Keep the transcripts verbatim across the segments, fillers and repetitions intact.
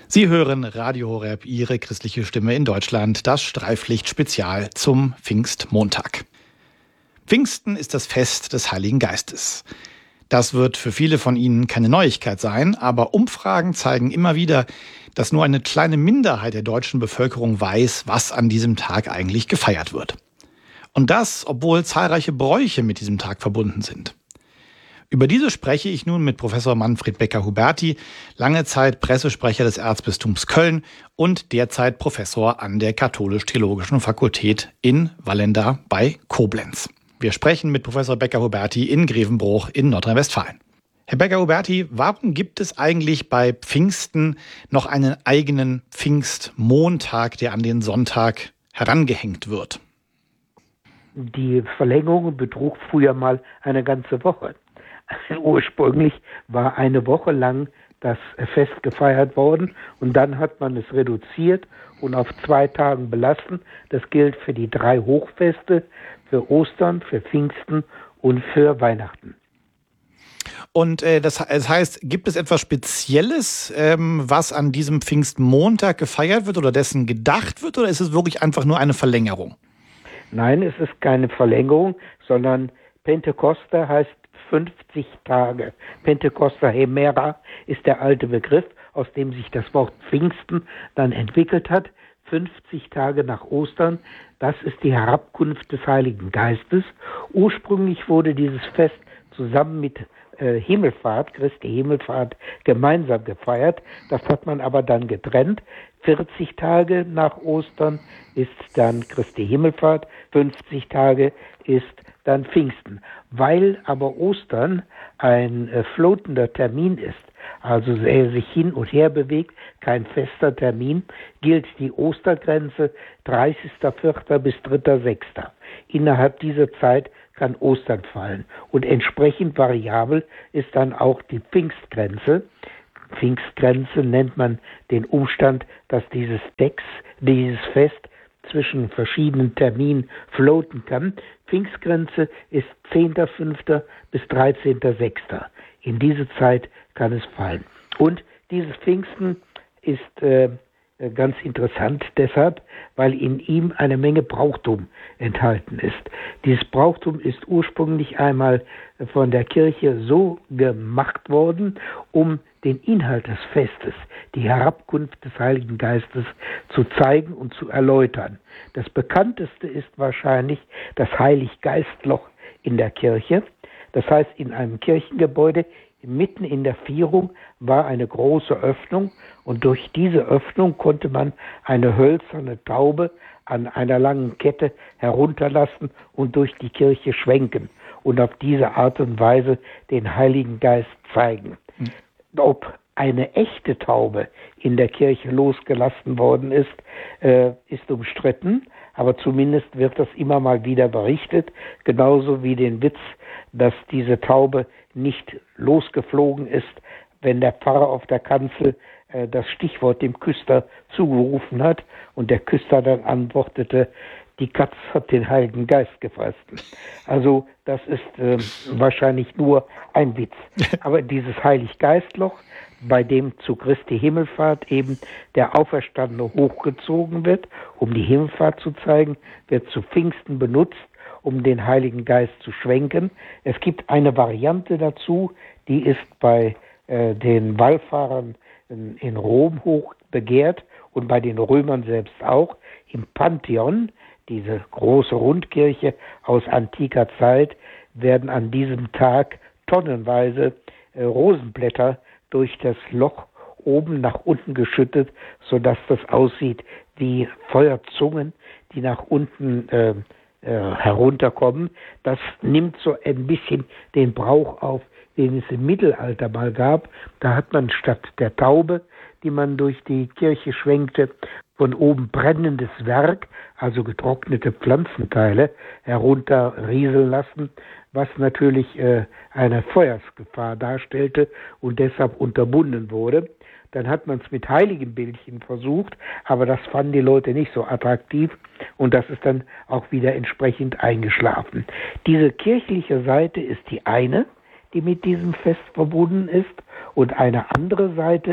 Sie hören Radio Horeb, Ihre christliche Stimme in Deutschland, das Streiflicht-Spezial zum Pfingstmontag. Pfingsten ist das Fest des Heiligen Geistes. Das wird für viele von Ihnen keine Neuigkeit sein, aber Umfragen zeigen immer wieder, dass nur eine kleine Minderheit der deutschen Bevölkerung weiß, was an diesem Tag eigentlich gefeiert wird. Und das, obwohl zahlreiche Bräuche mit diesem Tag verbunden sind. Über diese spreche ich nun mit Professor Manfred Becker-Huberti, lange Zeit Pressesprecher des Erzbistums Köln und derzeit Professor an der Katholisch-Theologischen Fakultät in Wallenda bei Koblenz. Wir sprechen mit Professor Becker-Huberti in Grevenbruch in Nordrhein-Westfalen. Herr Becker-Huberti, warum gibt es eigentlich bei Pfingsten noch einen eigenen Pfingstmontag, der an den Sonntag herangehängt wird? Die Verlängerung betrug früher mal eine ganze Woche. Ursprünglich war eine Woche lang das Fest gefeiert worden und dann hat man es reduziert und auf zwei Tagen belassen. Das gilt für die drei Hochfeste, für Ostern, für Pfingsten und für Weihnachten. Und äh, das, das heißt, gibt es etwas Spezielles, ähm, was an diesem Pfingstmontag gefeiert wird oder dessen gedacht wird, oder ist es wirklich einfach nur eine Verlängerung? Nein, es ist keine Verlängerung, sondern Pentekoste heißt fünfzig Tage. Pentecosta Hemera ist der alte Begriff, aus dem sich das Wort Pfingsten dann entwickelt hat. fünfzig Tage nach Ostern, das ist die Herabkunft des Heiligen Geistes. Ursprünglich wurde dieses Fest zusammen mit äh, Himmelfahrt, Christi Himmelfahrt, gemeinsam gefeiert. Das hat man aber dann getrennt. vierzig Tage nach Ostern ist dann Christi Himmelfahrt, fünfzig Tage ist dann Pfingsten. Weil aber Ostern ein äh, floatender Termin ist, also er sich hin und her bewegt, kein fester Termin, gilt die Ostergrenze dreißigster vierter bis dritter sechster Innerhalb dieser Zeit kann Ostern fallen. Und entsprechend variabel ist dann auch die Pfingstgrenze. Pfingstgrenze nennt man den Umstand, dass dieses Dex, dieses Fest zwischen verschiedenen Terminen floaten kann. Pfingstgrenze ist zehnter fünfter bis dreizehnter sechster In diese Zeit kann es fallen. Und dieses Pfingsten ist äh, ganz interessant deshalb, weil in ihm eine Menge Brauchtum enthalten ist. Dieses Brauchtum ist ursprünglich einmal von der Kirche so gemacht worden, um den Inhalt des Festes, die Herabkunft des Heiligen Geistes zu zeigen und zu erläutern. Das bekannteste ist wahrscheinlich das Heiliggeistloch in der Kirche. Das heißt, in einem Kirchengebäude mitten in der Vierung war eine große Öffnung und durch diese Öffnung konnte man eine hölzerne Taube an einer langen Kette herunterlassen und durch die Kirche schwenken und auf diese Art und Weise den Heiligen Geist zeigen. Hm. Ob eine echte Taube in der Kirche losgelassen worden ist, äh, ist umstritten, aber zumindest wird das immer mal wieder berichtet, genauso wie den Witz, dass diese Taube nicht losgeflogen ist, wenn der Pfarrer auf der Kanzel äh, das Stichwort dem Küster zugerufen hat und der Küster dann antwortete, die Katz hat den Heiligen Geist gefressen. Also das ist äh, wahrscheinlich nur ein Witz. Aber dieses Heiliggeistloch, bei dem zu Christi Himmelfahrt eben der Auferstandene hochgezogen wird, um die Himmelfahrt zu zeigen, wird zu Pfingsten benutzt, um den Heiligen Geist zu schwenken. Es gibt eine Variante dazu, die ist bei äh, den Wallfahrern in, in Rom hoch begehrt und bei den Römern selbst auch. Im Pantheon, diese große Rundkirche aus antiker Zeit, werden an diesem Tag tonnenweise äh, Rosenblätter durch das Loch oben nach unten geschüttet, sodass das aussieht wie Feuerzungen, die nach unten äh, äh, herunterkommen. Das nimmt so ein bisschen den Brauch auf, den es im Mittelalter mal gab. Da hat man statt der Taube, die man durch die Kirche schwenkte, von oben brennendes Werk, also getrocknete Pflanzenteile, herunterrieseln lassen, was natürlich äh, eine Feuersgefahr darstellte und deshalb unterbunden wurde. Dann hat man es mit Heiligenbildchen versucht, aber das fanden die Leute nicht so attraktiv und das ist dann auch wieder entsprechend eingeschlafen. Diese kirchliche Seite ist die eine, die mit diesem Fest verbunden ist, und eine andere Seite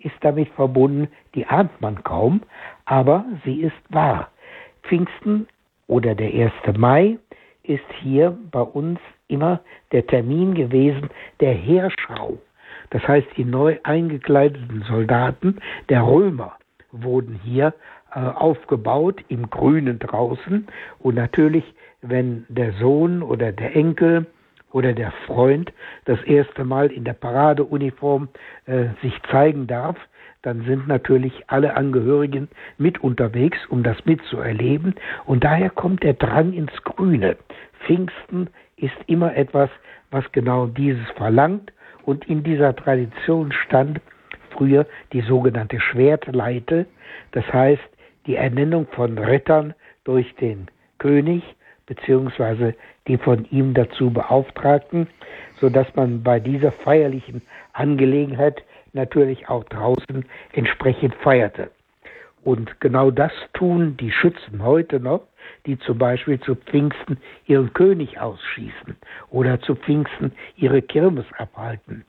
ist damit verbunden, die ahnt man kaum, aber sie ist wahr. Pfingsten oder der erste Mai ist hier bei uns immer der Termin gewesen der Heerschau. Das heißt, die neu eingekleideten Soldaten der Römer wurden hier äh, aufgebaut, im Grünen draußen. Und natürlich, wenn der Sohn oder der Enkel oder der Freund das erste Mal in der Paradeuniform äh, sich zeigen darf, dann sind natürlich alle Angehörigen mit unterwegs, um das mitzuerleben. Und daher kommt der Drang ins Grüne. Pfingsten ist immer etwas, was genau dieses verlangt. Und in dieser Tradition stand früher die sogenannte Schwertleite, das heißt die Ernennung von Rittern durch den König beziehungsweise die von ihm dazu Beauftragten, sodass man bei dieser feierlichen Angelegenheit natürlich auch draußen entsprechend feierte. Und genau das tun die Schützen heute noch, die zum Beispiel zu Pfingsten ihren König ausschießen oder zu Pfingsten ihre Kirmes abhalten.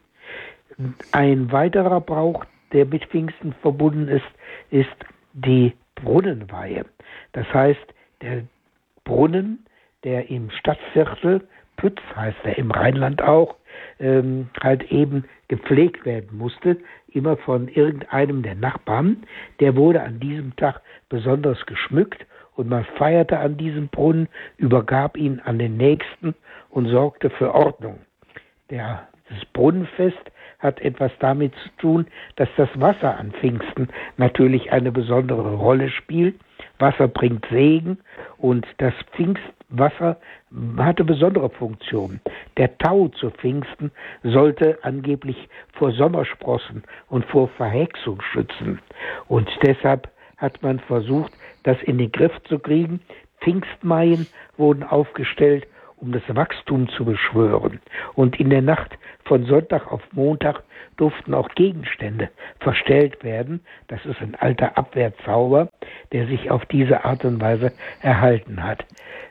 Ein weiterer Brauch, der mit Pfingsten verbunden ist, ist die Brunnenweihe. Das heißt, der Brunnen, der im Stadtviertel, Pütz heißt er im Rheinland auch, ähm, halt eben gepflegt werden musste, immer von irgendeinem der Nachbarn, der wurde an diesem Tag besonders geschmückt und man feierte an diesem Brunnen, übergab ihn an den Nächsten und sorgte für Ordnung. Der, das Brunnenfest hat etwas damit zu tun, dass das Wasser an Pfingsten natürlich eine besondere Rolle spielt. Wasser bringt Segen und das Pfingstwasser hatte besondere Funktionen. Der Tau zu Pfingsten sollte angeblich vor Sommersprossen und vor Verhexung schützen. Und deshalb hat man versucht, das in den Griff zu kriegen. Pfingstmaien wurden aufgestellt, um das Wachstum zu beschwören. Und in der Nacht von Sonntag auf Montag durften auch Gegenstände verstellt werden. Das ist ein alter Abwehrzauber, der sich auf diese Art und Weise erhalten hat.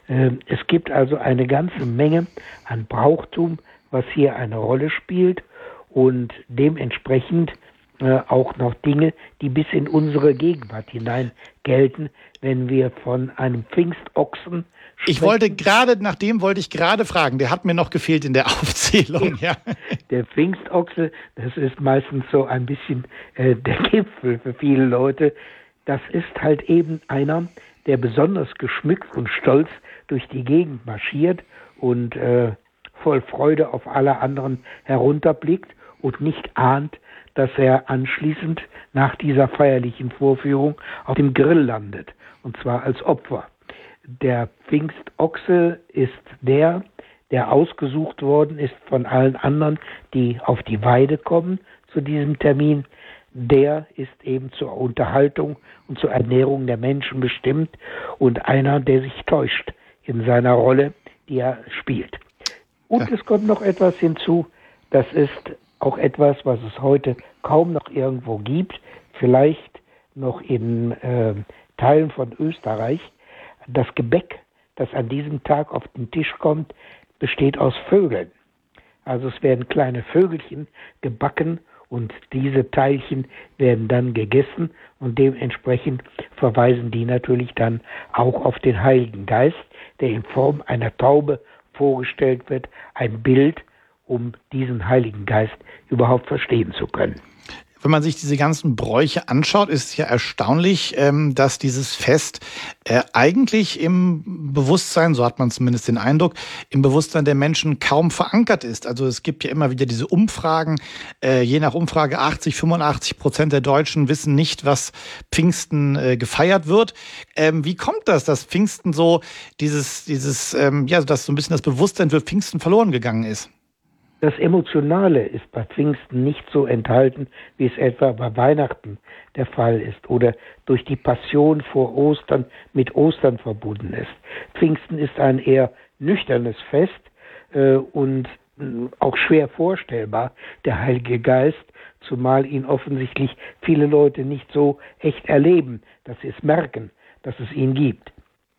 Es gibt also eine ganze Menge an Brauchtum, was hier eine Rolle spielt und dementsprechend auch noch Dinge, die bis in unsere Gegenwart hinein gelten, wenn wir von einem Pfingstochsen sprechen. Ich wollte gerade, nach dem wollte ich gerade fragen, der hat mir noch gefehlt in der Aufzählung. Ja. Der Pfingstochse, das ist meistens so ein bisschen äh, der Gipfel für viele Leute. Das ist halt eben einer, der besonders geschmückt und stolz durch die Gegend marschiert und äh, voll Freude auf alle anderen herunterblickt und nicht ahnt, dass er anschließend nach dieser feierlichen Vorführung auf dem Grill landet, und zwar als Opfer. Der Pfingstochse ist der, der ausgesucht worden ist von allen anderen, die auf die Weide kommen zu diesem Termin. Der ist eben zur Unterhaltung und zur Ernährung der Menschen bestimmt und einer, der sich täuscht in seiner Rolle, die er spielt. Und ja. Es kommt noch etwas hinzu, das ist auch etwas, was es heute kaum noch irgendwo gibt, vielleicht noch in äh, Teilen von Österreich. Das Gebäck, das an diesem Tag auf den Tisch kommt, besteht aus Vögeln. Also es werden kleine Vögelchen gebacken und diese Teilchen werden dann gegessen und dementsprechend verweisen die natürlich dann auch auf den Heiligen Geist, der in Form einer Taube vorgestellt wird, ein Bild, um diesen Heiligen Geist überhaupt verstehen zu können. Wenn man sich diese ganzen Bräuche anschaut, ist es ja erstaunlich, dass dieses Fest eigentlich im Bewusstsein, so hat man zumindest den Eindruck, im Bewusstsein der Menschen kaum verankert ist. Also es gibt ja immer wieder diese Umfragen, je nach Umfrage achtzig, fünfundachtzig Prozent der Deutschen wissen nicht, was Pfingsten gefeiert wird. Wie kommt das, dass Pfingsten so dieses, dieses, ja, dass so ein bisschen das Bewusstsein für Pfingsten verloren gegangen ist? Das Emotionale ist bei Pfingsten nicht so enthalten, wie es etwa bei Weihnachten der Fall ist oder durch die Passion vor Ostern mit Ostern verbunden ist. Pfingsten ist ein eher nüchternes Fest äh, und äh, auch schwer vorstellbar, der Heilige Geist, zumal ihn offensichtlich viele Leute nicht so echt erleben, dass sie es merken, dass es ihn gibt.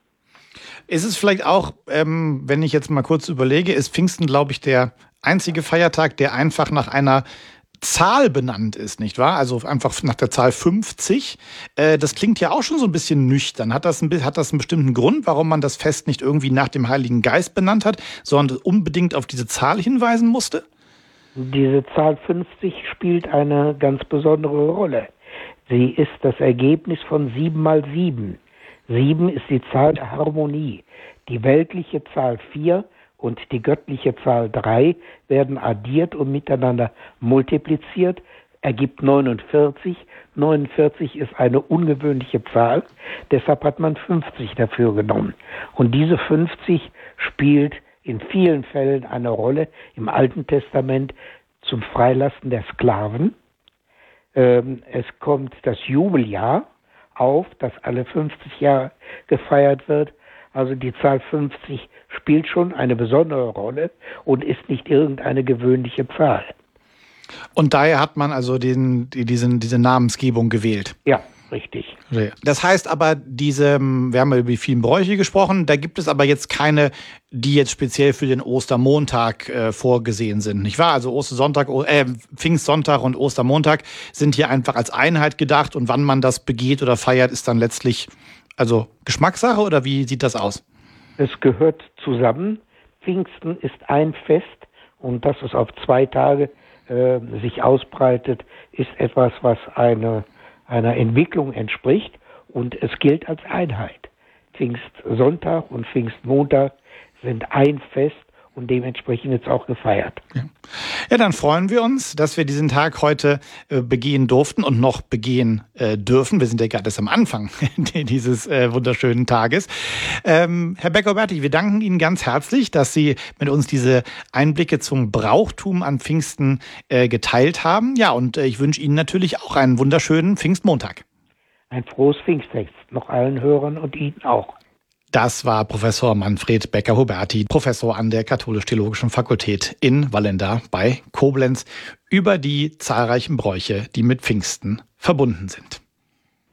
Ist es vielleicht auch, ähm, wenn ich jetzt mal kurz überlege, ist Pfingsten, glaube ich, der einzige Feiertag, der einfach nach einer Zahl benannt ist, nicht wahr? Also einfach nach der Zahl fünfzig. Äh, das klingt ja auch schon so ein bisschen nüchtern. Hat das, ein, hat das einen bestimmten Grund, warum man das Fest nicht irgendwie nach dem Heiligen Geist benannt hat, sondern unbedingt auf diese Zahl hinweisen musste? Diese Zahl fünfzig spielt eine ganz besondere Rolle. Sie ist das Ergebnis von sieben mal sieben. Sieben ist die Zahl der Harmonie. Die weltliche Zahl vier und die göttliche Zahl drei werden addiert und miteinander multipliziert, ergibt neunundvierzig. neunundvierzig ist eine ungewöhnliche Zahl, deshalb hat man fünfzig dafür genommen. Und diese fünfzig spielt in vielen Fällen eine Rolle im Alten Testament zum Freilassen der Sklaven. Ähm, es kommt das Jubeljahr auf, das alle fünfzig Jahre gefeiert wird. Also die Zahl fünfzig spielt schon eine besondere Rolle und ist nicht irgendeine gewöhnliche Zahl. Und daher hat man also den, diesen, diese Namensgebung gewählt. Ja, richtig. Das heißt aber, diese, wir haben ja über die vielen Bräuche gesprochen, da gibt es aber jetzt keine, die jetzt speziell für den Ostermontag äh, vorgesehen sind, nicht wahr? Also Ostersonntag, äh, Pfingstsonntag und Ostermontag sind hier einfach als Einheit gedacht und wann man das begeht oder feiert, ist dann letztlich also Geschmackssache oder wie sieht das aus? Es gehört zusammen. Pfingsten ist ein Fest und dass es auf zwei Tage äh, sich ausbreitet, ist etwas, was eine, einer Entwicklung entspricht und es gilt als Einheit. Pfingstsonntag und Pfingstmontag sind ein Fest und dementsprechend jetzt auch gefeiert. Ja. ja, dann freuen wir uns, dass wir diesen Tag heute äh, begehen durften und noch begehen äh, dürfen. Wir sind ja gerade erst am Anfang dieses äh, wunderschönen Tages. Ähm, Herr Becker-Huberti, wir danken Ihnen ganz herzlich, dass Sie mit uns diese Einblicke zum Brauchtum an Pfingsten äh, geteilt haben. Ja, und äh, ich wünsche Ihnen natürlich auch einen wunderschönen Pfingstmontag. Ein frohes Pfingstfest noch allen Hörern und Ihnen auch. Das war Professor Manfred Becker-Huberti, Professor an der Katholisch-Theologischen Fakultät in Wallenda bei Koblenz, über die zahlreichen Bräuche, die mit Pfingsten verbunden sind.